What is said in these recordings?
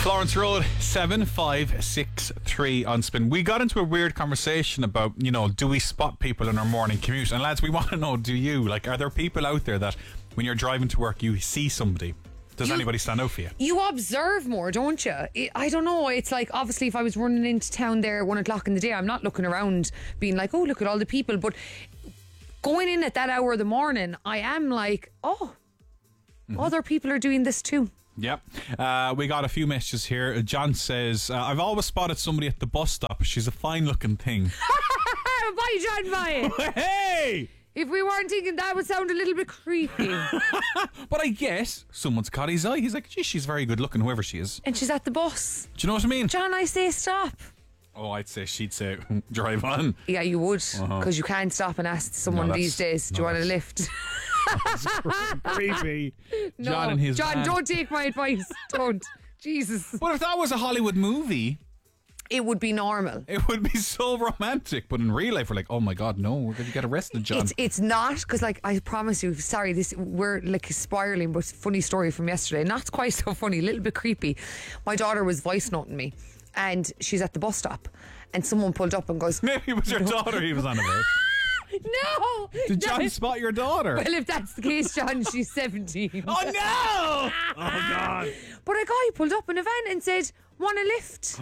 Florence Road 7563 on Spin. We got into a weird conversation about, do we spot people in our morning commute? And lads, we want to know, do you? Like, are there people out there that when you're driving to work you see somebody? Does anybody stand out for you? You observe more, don't you? I don't know. It's like, obviously, if I was running into town there at 1 o'clock in the day, I'm not looking around being like, oh, look at all the people. But going in at that hour of the morning, I am like, other people are doing this too. Yep. We got a few messages here. John says, I've always spotted somebody at the bus stop. She's a fine looking thing. Bye, John, bye. Hey! If we weren't thinking that would sound a little bit creepy. But I guess someone's caught his eye. He's like, gee, she's very good looking, whoever she is. And she's at the bus. Do you know what I mean? John, I say stop. Oh, I'd say she'd say drive on. Yeah, you would. Because you can't stop and ask someone these days, do you want a lift? Creepy. No, John and his John, van. don't take my advice. Don't. Jesus. But if that was a Hollywood movie, It would be normal. it would be so romantic. But in real life, we're like, oh my God, no, we're going to get arrested, John. It's not, because like I promise you, sorry, we're like spiraling, but funny story from yesterday. Not quite so funny, a little bit creepy. My daughter was voice noting me, and she's at the bus stop, and someone pulled up and goes, Maybe it was your daughter he was on about. no. Did John spot your daughter? Well, if that's the case, John, she's 17. Oh no! Oh God! But a guy pulled up in a van and said, want a lift?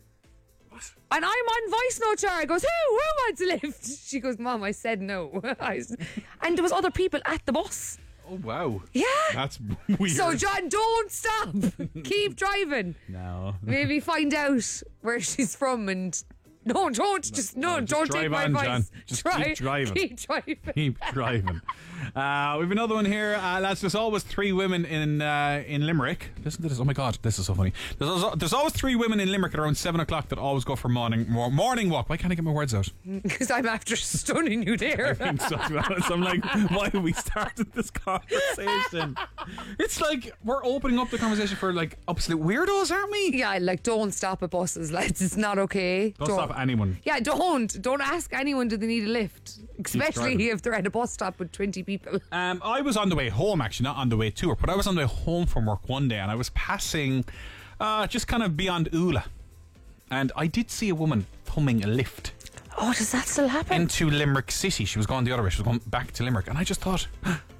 What? And I'm on voice note to her. I goes, who wants a lift? She goes, Mom, I said no. And there was other people at the bus. Oh wow! Yeah. That's weird. So John, don't stop. Keep driving. No. Maybe find out where she's from and don't just don't take drive my on, advice. John. Just keep driving. Keep driving. Keep driving. We've another one here, lads. There's always 3 women in Limerick. Listen to this. Oh my God, this is so funny. There's always 3 women in Limerick at around 7 o'clock that always go for morning walk. Why can't I get my words out? Because I'm after stunning you there. I think so, to be honest. I'm like, why have we started this conversation? It's like we're opening up the conversation for like absolute weirdos, aren't we? Yeah, like don't stop at buses, lads. It's not okay. Don't stop anyone. Yeah, don't ask anyone, do they need a lift? Especially if they're at a bus stop with 20 people. I was on the way home, actually, not on the way to work, but I was on the way home from work one day, and I was passing just kind of beyond Ula, and I did see a woman thumbing a lift. Oh, does that still happen? Into Limerick City. She was going the other way. She was going back to Limerick, and I just thought,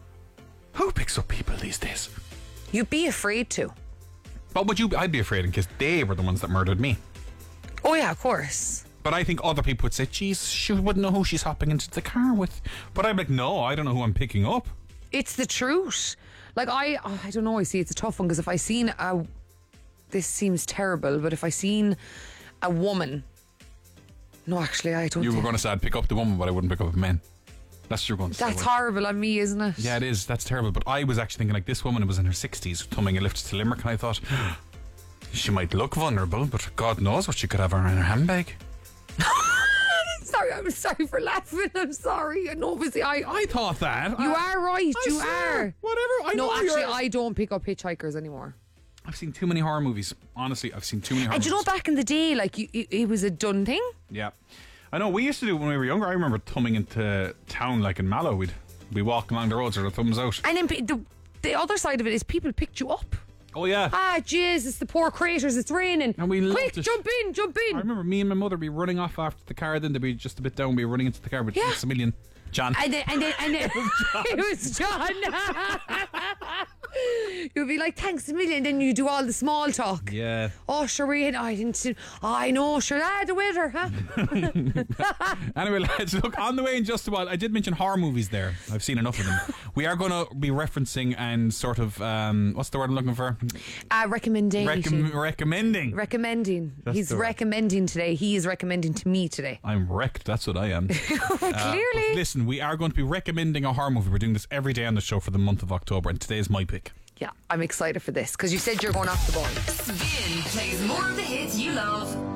who picks up people these days? You'd be afraid to. But would you? I'd be afraid in case they were the ones that murdered me. Oh yeah, of course. But I think other people would say, geez, she wouldn't know who she's hopping into the car with. But I'm like, no, I don't know who I'm picking up. It's the truth. Like I don't know, I see it's a tough one, because if I seen this seems terrible, but if I seen a woman, no, actually I don't. You were going to say I'd pick up the woman, but I wouldn't pick up a man. That's what you're going to say. That's horrible on me, isn't it? Yeah, it is. That's terrible. But I was actually thinking, like, this woman was in her 60s thumbing a lift to Limerick, and I thought, she might look vulnerable, but God knows what she could have in her handbag. Sorry, I'm sorry for laughing. I'm sorry. And obviously, I thought that. You are right. You are. Whatever. I know. Actually, I don't pick up hitchhikers anymore. I've seen too many horror movies. Honestly, I've seen too many horror And movies. you know, back in the day, like it was a done thing. Yeah. I know. We used to do it when we were younger. I remember thumbing into town, like in Mallow. We'd be walking along the roads with our thumbs out. And then the other side of it is people picked you up. Oh yeah. Jesus, the poor craters, it's raining. And we quick, loved it. jump in. I remember me and my mother be running off after the car, then they'd be just a bit down, be running into the car with Yeah. 6 million. John. And then it was John. You'd be like, thanks a million, then you do all the small talk. Yeah. Oh, sure, I know, sure, the weather, huh? Anyway, lads, look, on the way in just a while, I did mention horror movies there. I've seen enough of them. We are going to be referencing and sort of, what's the word I'm looking for? Recommendation. Recommending. Recommending. That's He's the word. recommending today. He is recommending to me today. I'm wrecked, that's what I am. Clearly. But listen, we are going to be recommending a horror movie. We're doing this every day on the show for the month of October, and today is my pick. Yeah, I'm excited for this, because you said you're going off the ball. Spin plays more of the hits you love.